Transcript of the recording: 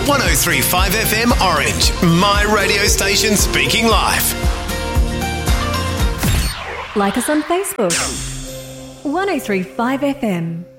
103.5 FM Orange, my radio station speaking live. Like us on Facebook. 103.5 FM.